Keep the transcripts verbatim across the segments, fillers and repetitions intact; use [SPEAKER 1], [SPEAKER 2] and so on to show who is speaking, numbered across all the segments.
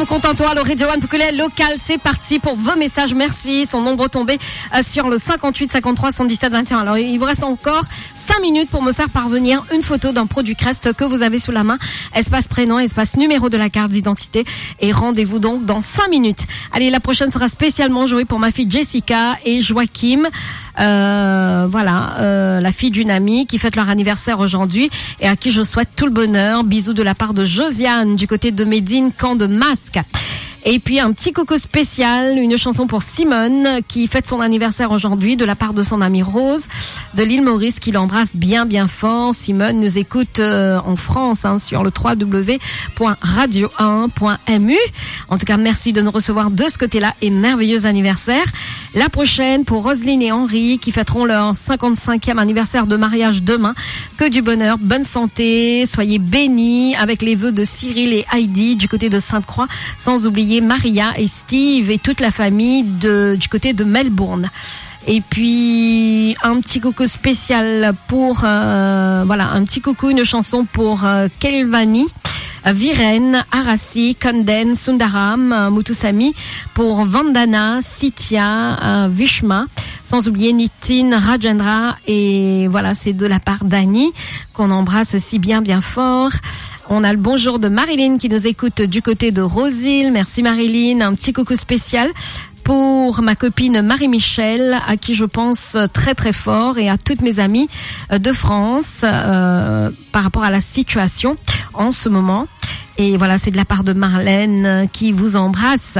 [SPEAKER 1] mon compte en toi, le Radio One Poucoulet local, c'est parti pour vos messages, merci, sont nombreux tombés sur le cinquante-huit cinquante-trois soixante-dix-sept vingt et un. Alors il vous reste encore cinq minutes pour me faire parvenir une photo d'un produit Crest que vous avez sous la main, espace prénom, espace numéro de la carte d'identité, et rendez-vous donc dans cinq minutes. Allez, la prochaine sera spécialement jouée pour ma fille Jessica et Joachim. Euh, voilà, euh, la fille d'une amie qui fête leur anniversaire aujourd'hui et à qui je souhaite tout le bonheur. Bisous de la part de Josiane du côté de Médine, camp de Masque. Et puis un petit coco spécial, une chanson pour Simone qui fête son anniversaire aujourd'hui de la part de son amie Rose de l'île Maurice qui l'embrasse bien bien fort. Simone nous écoute euh, en France hein, sur le w w w point radio un point m u. En tout cas, merci de nous recevoir de ce côté-là et merveilleux anniversaire. La prochaine pour Roselyne et Henri qui fêteront leur cinquante-cinquième anniversaire de mariage demain. Que du bonheur, bonne santé, soyez bénis avec les vœux de Cyril et Heidi du côté de Sainte-Croix, sans oublier Maria et Steve et toute la famille de, du côté de Melbourne. Et puis un petit coucou spécial pour euh, voilà un petit coucou, une chanson pour euh, Kelvani, Viren, Arasi, Kanden, Sundaram, Muthusamy, pour Vandana, Sitya, euh, Vishma, sans oublier Nitin, Rajendra, et voilà, c'est de la part d'Annie qu'on embrasse si bien bien fort. On a le bonjour de Marilyn qui nous écoute du côté de Rosil. Merci Marilyn, un petit coucou spécial pour ma copine Marie-Michel, à qui je pense très très fort, et à toutes mes amies de France euh, par rapport à la situation en ce moment. Et voilà, c'est de la part de Marlène qui vous embrasse.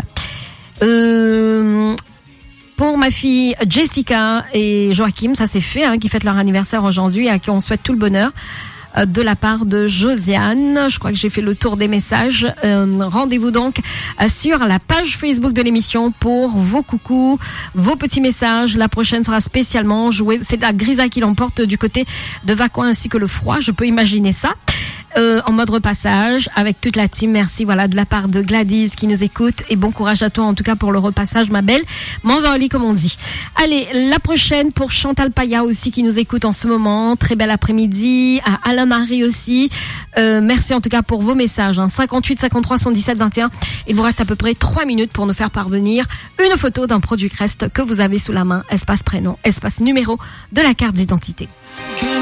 [SPEAKER 1] Euh, pour ma fille Jessica et Joachim, ça c'est fait, hein, qui fêtent leur anniversaire aujourd'hui, à qui on souhaite tout le bonheur. De la part de Josiane. Je crois que j'ai fait le tour des messages. Euh, rendez-vous donc sur la page Facebook de l'émission pour vos coucous, vos petits messages. La prochaine sera spécialement jouée. C'est la Grisa qui l'emporte du côté de Vacoin ainsi que le froid. Je peux imaginer ça. Euh, en mode repassage avec toute la team. Merci, voilà, de la part de Gladys qui nous écoute, et bon courage à toi en tout cas pour le repassage, ma belle. Manzoli comme on dit. Allez, la prochaine pour Chantal Paya aussi qui nous écoute en ce moment. Très bel après-midi. À Alain Marie aussi. Euh, merci en tout cas pour vos messages. Hein. cinquante-huit cinquante-trois soixante-dix-sept vingt et un. Il vous reste à peu près trois minutes pour nous faire parvenir une photo d'un produit Crest que vous avez sous la main. Espace prénom, espace numéro de la carte d'identité.